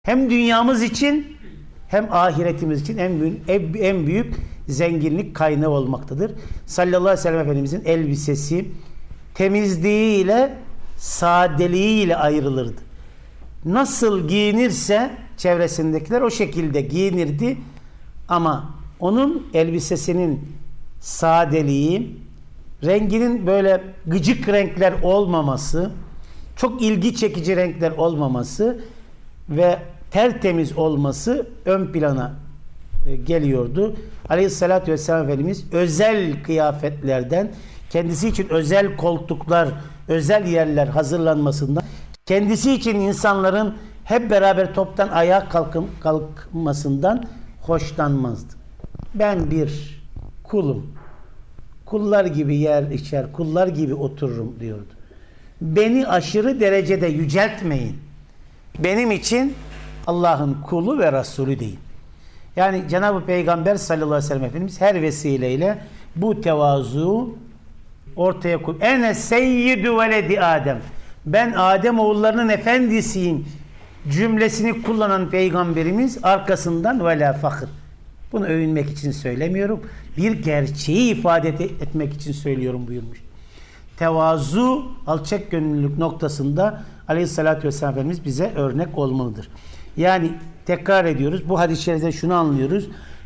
Hem dünyamız için hem ahiretimiz için en büyük zenginlik kaynağı olmaktadır. Sallallahu aleyhi ve sellem Efendimizin elbisesi temizliğiyle, sadeliğiyle ayrılırdı. Nasıl giyinirse çevresindekiler o şekilde giyinirdi. Ama onun elbisesinin sadeliği, renginin böyle gıcık renkler olmaması, çok ilgi çekici renkler olmaması ve tertemiz olması ön plana geliyordu. Aleyhissalatü vesselam Efendimiz özel kıyafetlerden, kendisi için özel koltuklar, özel yerler hazırlanmasından, kendisi için insanların hep beraber toptan ayağa kalkmasından hoşlanmazdı. Ben bir kulum. Kullar gibi yer içer, kullar gibi otururum diyordu. Beni aşırı derecede yüceltmeyin. Benim için Allah'ın kulu ve Resulü değil. Yani Cenab-ı Peygamber sallallahu aleyhi ve sellem Efendimiz her vesileyle bu tevazu ortaya koyuyor. Ene seyyidü veledi Adem. Ben Adem oğullarının efendisiyim cümlesini kullanan Peygamberimiz arkasından ve la fakir. Bunu övünmek için söylemiyorum. Bir gerçeği ifade etmek için söylüyorum buyurmuş. Tevazu, alçak gönüllülük noktasında Aleyhisselatü Vesselam Efendimiz bize örnek olmalıdır. Yani tekrar ediyoruz. Bu hadis-i şerifte şunu anlıyoruz.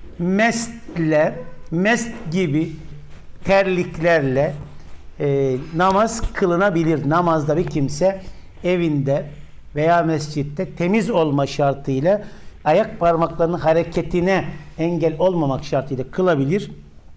Mest gibi terliklerle namaz kılınabilir. Namazda bir kimse evinde veya mescitte temiz olma şartıyla ayak parmaklarının hareketine engel olmamak şartıyla kılabilir.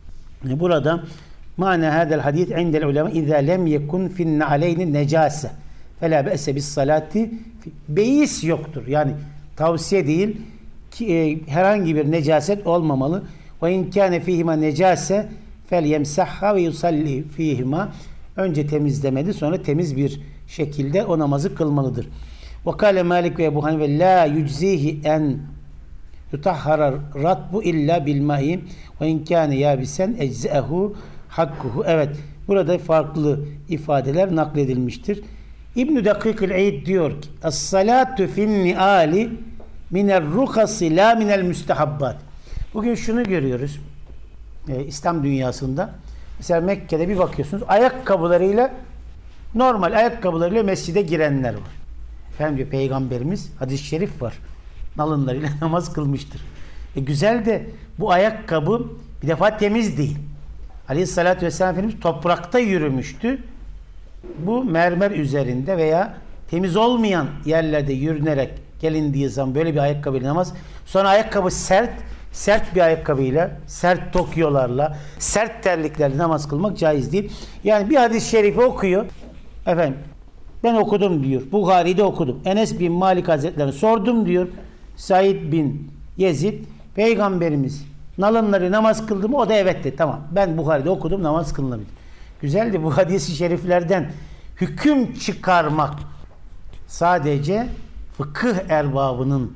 Burada mana hadel hadis indel ulema iza lem yekun fi'n aleyni necase fela be'se bis salati beis yoktur. Yani tavsiye değil ki herhangi bir necaset olmamalı. Ve in kana fihima necase felyemsahha ve yusalli fihima. Önce temizlemeli, sonra temiz bir şekilde o namazı kılmalıdır. Ve kâle Malik ve Ebu Hanife la yüczihi en yutahhara ratbu illa bil ma'i ve in kana yabisen eczehu hakkuhu. Evet, burada farklı ifadeler nakledilmiştir. İbn-i Dakikil Eid diyor ki es-salatu fin-ni'ali minel-ruhasi la minel-müstehabbat. Bugün şunu görüyoruz İslam dünyasında. Mesela Mekke'de bir bakıyorsunuz ayakkabılarıyla normal ayakkabılarıyla mescide girenler var. Efendim diyor Peygamberimiz hadis-i şerif var. Nalınlarıyla namaz kılmıştır. Güzel de bu ayakkabı bir defa temiz değil. Aleyhissalatü vesselam Efendimiz toprakta yürümüştü. Bu mermer üzerinde veya temiz olmayan yerlerde yürünerek gelindiği zaman böyle bir ayakkabıyla namaz. Sonra ayakkabı sert bir ayakkabıyla, sert tokyolarla, sert terliklerle namaz kılmak caiz değil. Yani bir hadis-i şerifi okuyor. Efendim ben okudum diyor. Buhari'de okudum. Enes bin Malik Hazretleri'ne sordum diyor. Said bin Yezid. Peygamberimiz nalınları namaz kıldı mı? O da evet dedi. Tamam. Ben Buhari'de okudum. Namaz kılınabilir. Güzeldi bu hadis-i şeriflerden hüküm çıkarmak sadece fıkıh erbabının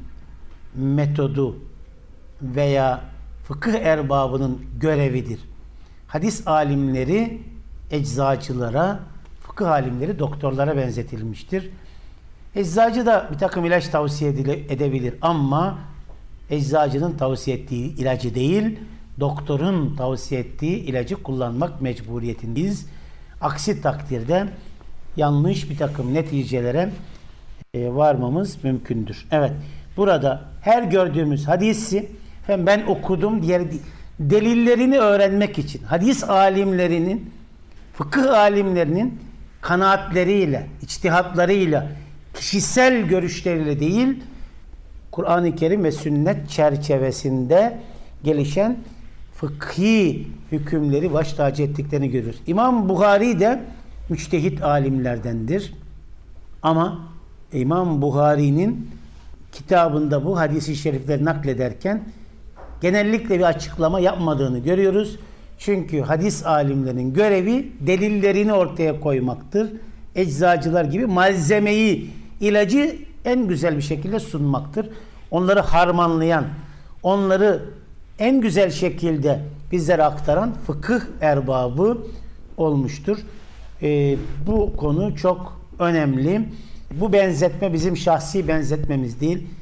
metodu veya fıkıh erbabının görevidir. Hadis alimleri eczacılara, fıkıh alimleri doktorlara benzetilmiştir. Eczacı da bir takım ilaç tavsiye edebilir ama eczacının tavsiye ettiği ilacı değil, doktorun tavsiye ettiği ilacı kullanmak mecburiyetindeyiz. Aksi takdirde yanlış bir takım neticelere varmamız mümkündür. Evet, burada her gördüğümüz hadisi hem ben okudum diğer delillerini öğrenmek için hadis alimlerinin, fıkıh alimlerinin kanaatleriyle, içtihatlarıyla, kişisel görüşleriyle değil, Kur'an-ı Kerim ve sünnet çerçevesinde gelişen fıkhi hükümleri baş tacı ettiklerini görüyoruz. İmam Buhari de müçtehit alimlerdendir. Ama İmam Buhari'nin kitabında bu hadis-i şerifleri naklederken genellikle bir açıklama yapmadığını görüyoruz. Çünkü hadis alimlerinin görevi delillerini ortaya koymaktır. Eczacılar gibi malzemeyi, ilacı en güzel bir şekilde sunmaktır. Onları harmanlayan, onları en güzel şekilde bizlere aktaran fıkıh erbabı olmuştur. Bu konu çok önemli. Bu benzetme bizim şahsi benzetmemiz değil.